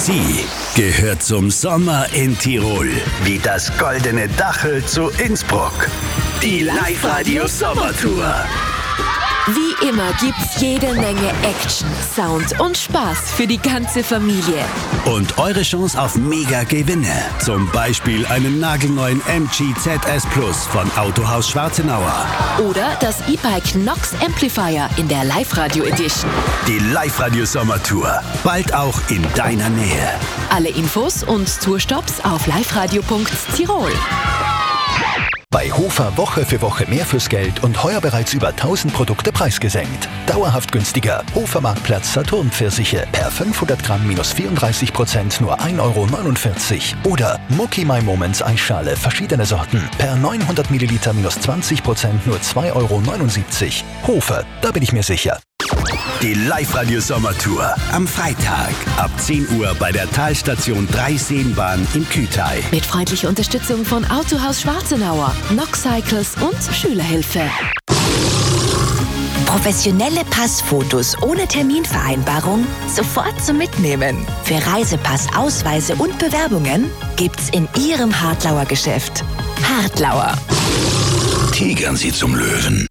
Sie gehört zum Sommer in Tirol, wie das goldene Dachel zu Innsbruck. Die Live-Radio Sommertour. Wie immer gibt's jede Menge Action, Sound und Spaß für die ganze Familie. Und eure Chance auf Mega-Gewinne. Zum Beispiel einen nagelneuen MG ZS Plus von Autohaus Schwarzenauer. Oder das E-Bike Nox Amplifier in der Live-Radio Edition. Die Live-Radio Sommertour. Bald auch in deiner Nähe. Alle Infos und Tourstops auf liveradio.tirol. Bei Hofer Woche für Woche mehr fürs Geld und heuer bereits über 1000 Produkte preisgesenkt. Dauerhaft günstiger. Hofer Marktplatz Saturn-Pfirsiche per 500 Gramm minus 34% nur 1,49 €. Oder Mucki My Moments Eisschale verschiedene Sorten per 900 Milliliter minus 20% nur 2,79 €. Hofer, da bin ich mir sicher. Die Live-Radio Sommertour am Freitag ab 10 Uhr bei der Talstation 3 Seenbahn in Kütai. Mit freundlicher Unterstützung von Autohaus Schwarzenauer, Nox Cycles und Schülerhilfe. Professionelle Passfotos ohne Terminvereinbarung sofort zum Mitnehmen. Für Reisepass, Ausweise und Bewerbungen gibt's in Ihrem Hartlauer Geschäft. Hartlauer. Tigern Sie zum Löwen.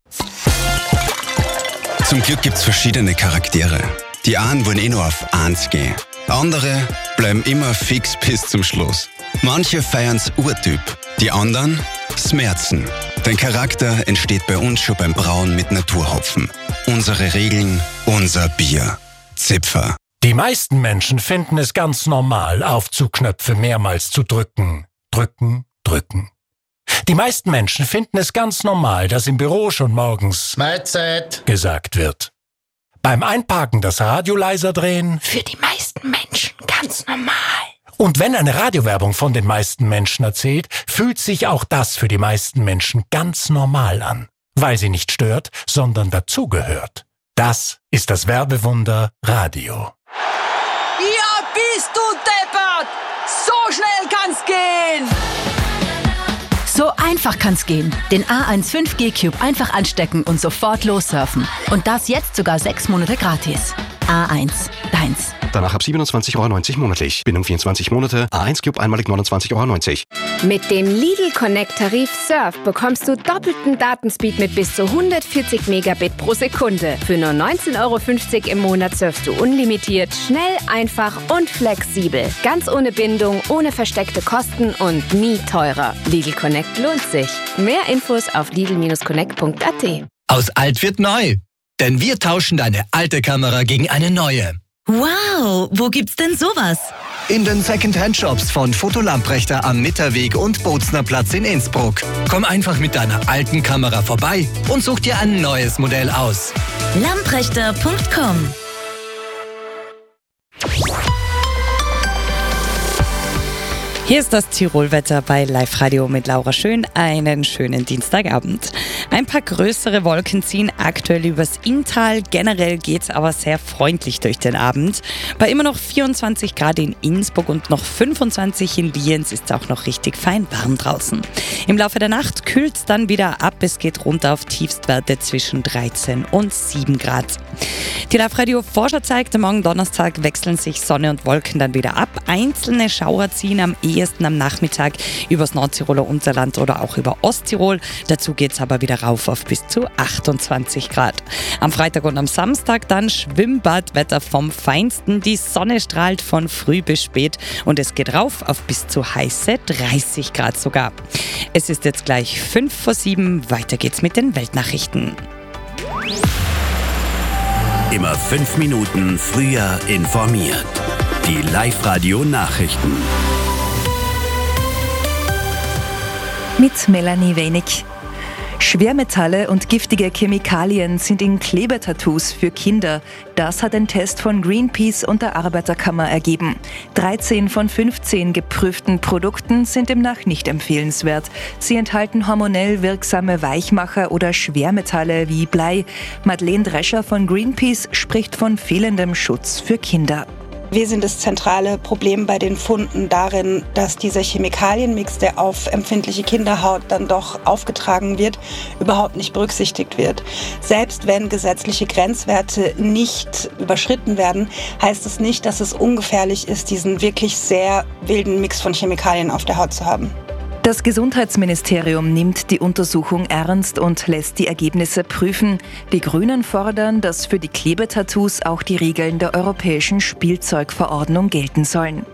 Zum Glück gibt's verschiedene Charaktere. Die einen wollen nur auf 1 gehen. Andere bleiben immer fix bis zum Schluss. Manche feiern's Urtyp, die anderen Smerzen. Dein Charakter entsteht bei uns schon beim Brauen mit Naturhopfen. Unsere Regeln, unser Bier. Zipfer. Die meisten Menschen finden es ganz normal, Aufzugknöpfe mehrmals zu drücken. Drücken, drücken. Die meisten Menschen finden es ganz normal, dass im Büro schon morgens Mahlzeit gesagt wird. Beim Einparken das Radio leiser drehen. Für die meisten Menschen ganz normal. Und wenn eine Radiowerbung von den meisten Menschen erzählt, fühlt sich auch das für die meisten Menschen ganz normal an. Weil sie nicht stört, sondern dazugehört. Das ist das Werbewunder Radio. Ja, bist du deppert! So schnell kann's gehen! So einfach kann's gehen. Den A1 5G Cube einfach anstecken und sofort lossurfen. Und das jetzt sogar 6 Monate gratis. A1, deins. Danach ab 27,90 € monatlich. Binnen 24 Monate. A1 Cube einmalig 29,90 €. Mit dem Lidl Connect Tarif Surf bekommst du doppelten Datenspeed mit bis zu 140 Megabit pro Sekunde. Für nur 19,50 € im Monat surfst du unlimitiert, schnell, einfach und flexibel. Ganz ohne Bindung, ohne versteckte Kosten und nie teurer. Lidl Connect lohnt sich. Mehr Infos auf lidl-connect.at. Aus alt wird neu. Denn wir tauschen deine alte Kamera gegen eine neue. Wow, wo gibt's denn sowas? In den Second-Hand-Shops von Foto Lamprechter am Mitterweg und Bozner Platz in Innsbruck. Komm einfach mit deiner alten Kamera vorbei und such dir ein neues Modell aus. Lamprechter.com. Hier ist das Tirolwetter bei Live Radio mit Laura Schön. Einen schönen Dienstagabend. Ein paar größere Wolken ziehen aktuell übers Inntal. Generell geht's aber sehr freundlich durch den Abend. Bei immer noch 24 Grad in Innsbruck und noch 25 in Lienz ist es auch noch richtig fein warm draußen. Im Laufe der Nacht kühlt's dann wieder ab. Es geht runter auf Tiefstwerte zwischen 13 und 7 Grad. Die Live Radio Vorschau zeigt, morgen Donnerstag wechseln sich Sonne und Wolken dann wieder ab. Einzelne Schauer ziehen am ehesten am Nachmittag übers Nordtiroler Unterland oder auch über Osttirol. Dazu geht's aber wieder rauf auf bis zu 28 Grad. Am Freitag und am Samstag dann Schwimmbadwetter vom Feinsten. Die Sonne strahlt von früh bis spät und es geht rauf auf bis zu heiße 30 Grad sogar. Es ist jetzt gleich 6:55. Weiter geht's mit den Weltnachrichten. Immer 5 Minuten früher informiert. Die Live-Radio-Nachrichten. Mit Melanie Wenig. Schwermetalle und giftige Chemikalien sind in Klebetattoos für Kinder. Das hat ein Test von Greenpeace und der Arbeiterkammer ergeben. 13 von 15 geprüften Produkten sind demnach nicht empfehlenswert. Sie enthalten hormonell wirksame Weichmacher oder Schwermetalle wie Blei. Madeleine Drescher von Greenpeace spricht von fehlendem Schutz für Kinder. Wir sehen das zentrale Problem bei den Funden darin, dass dieser Chemikalienmix, der auf empfindliche Kinderhaut dann doch aufgetragen wird, überhaupt nicht berücksichtigt wird. Selbst wenn gesetzliche Grenzwerte nicht überschritten werden, heißt es nicht, dass es ungefährlich ist, diesen wirklich sehr wilden Mix von Chemikalien auf der Haut zu haben. Das Gesundheitsministerium nimmt die Untersuchung ernst und lässt die Ergebnisse prüfen. Die Grünen fordern, dass für die Klebetattoos auch die Regeln der europäischen Spielzeugverordnung gelten sollen.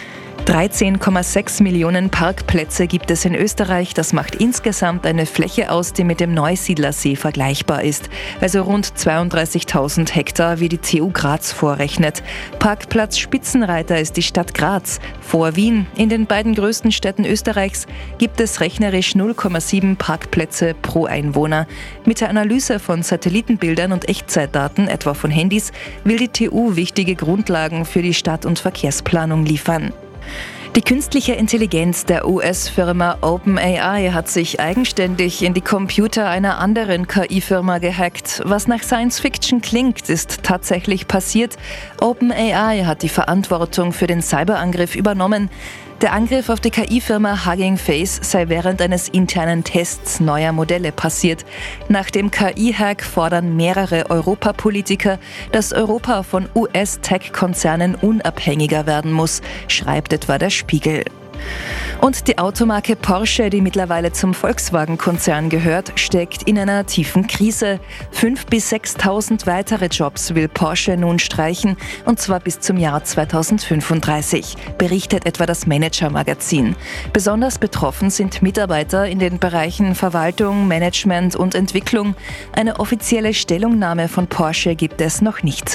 13,6 Millionen Parkplätze gibt es in Österreich. Das macht insgesamt eine Fläche aus, die mit dem Neusiedlersee vergleichbar ist. Also rund 32.000 Hektar, wie die TU Graz vorrechnet. Parkplatz Spitzenreiter ist die Stadt Graz. Vor Wien, in den beiden größten Städten Österreichs, gibt es rechnerisch 0,7 Parkplätze pro Einwohner. Mit der Analyse von Satellitenbildern und Echtzeitdaten, etwa von Handys, will die TU wichtige Grundlagen für die Stadt- und Verkehrsplanung liefern. Die künstliche Intelligenz der US-Firma OpenAI hat sich eigenständig in die Computer einer anderen KI-Firma gehackt. Was nach Science-Fiction klingt, ist tatsächlich passiert. OpenAI hat die Verantwortung für den Cyberangriff übernommen. Der Angriff auf die KI-Firma Hugging Face sei während eines internen Tests neuer Modelle passiert. Nach dem KI-Hack fordern mehrere Europapolitiker, dass Europa von US-Tech-Konzernen unabhängiger werden muss, schreibt etwa der Spiegel. Und die Automarke Porsche, die mittlerweile zum Volkswagen-Konzern gehört, steckt in einer tiefen Krise. 5.000 bis 6.000 weitere Jobs will Porsche nun streichen, und zwar bis zum Jahr 2035, berichtet etwa das Manager-Magazin. Besonders betroffen sind Mitarbeiter in den Bereichen Verwaltung, Management und Entwicklung. Eine offizielle Stellungnahme von Porsche gibt es noch nicht.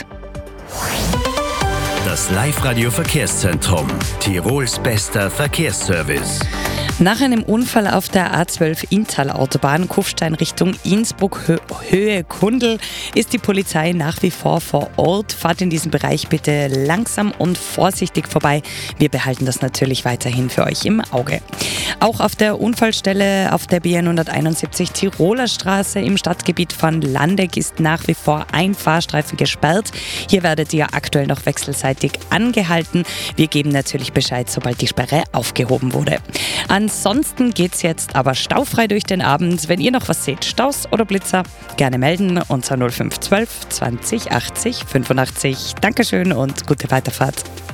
Das Live-Radio-Verkehrszentrum. Tirols bester Verkehrsservice. Nach einem Unfall auf der A12 Inntal-Autobahn Kufstein Richtung Innsbruck Höhe Kundl ist die Polizei nach wie vor Ort. Fahrt in diesem Bereich bitte langsam und vorsichtig vorbei. Wir behalten das natürlich weiterhin für euch im Auge. Auch auf der Unfallstelle auf der B171 Tiroler Straße im Stadtgebiet von Landeck ist nach wie vor ein Fahrstreifen gesperrt. Hier werdet ihr aktuell noch wechselseitig angehalten. Wir geben natürlich Bescheid, sobald die Sperre aufgehoben wurde. Ansonsten geht's jetzt aber staufrei durch den Abend. Wenn ihr noch was seht, Staus oder Blitzer, gerne melden unter 0512 20 80 85. Dankeschön und gute Weiterfahrt.